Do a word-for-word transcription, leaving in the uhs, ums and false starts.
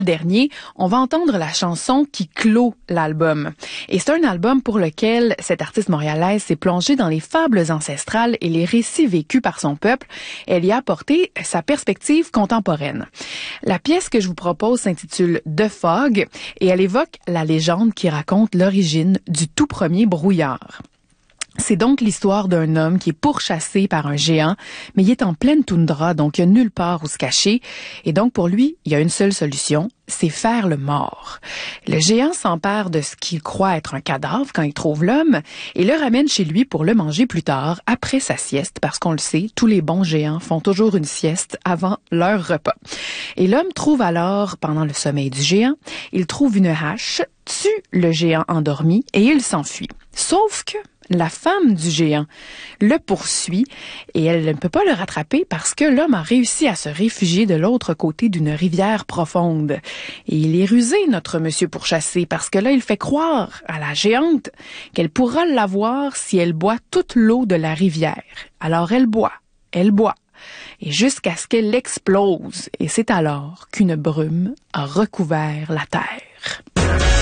Dernier, on va entendre la chanson qui clôt l'album. Et c'est un album pour lequel cette artiste montréalaise s'est plongée dans les fables ancestrales et les récits vécus par son peuple. Elle y a apporté sa perspective contemporaine. La pièce que je vous propose s'intitule The Fog et elle évoque la légende qui raconte l'origine du tout premier brouillard. C'est donc l'histoire d'un homme qui est pourchassé par un géant, mais il est en pleine toundra, donc il n'y a nulle part où se cacher. Et donc pour lui, il y a une seule solution, c'est faire le mort. Le géant s'empare de ce qu'il croit être un cadavre quand il trouve l'homme et le ramène chez lui pour le manger plus tard, après sa sieste, parce qu'on le sait, tous les bons géants font toujours une sieste avant leur repas. Et l'homme trouve alors, pendant le sommeil du géant, il trouve une hache, tue le géant endormi et il s'enfuit. Sauf que la femme du géant le poursuit et elle ne peut pas le rattraper parce que l'homme a réussi à se réfugier de l'autre côté d'une rivière profonde. Et il est rusé, notre monsieur pourchassé, parce que là, il fait croire à la géante qu'elle pourra l'avoir si elle boit toute l'eau de la rivière. Alors elle boit, elle boit, et jusqu'à ce qu'elle explose. Et c'est alors qu'une brume a recouvert la terre.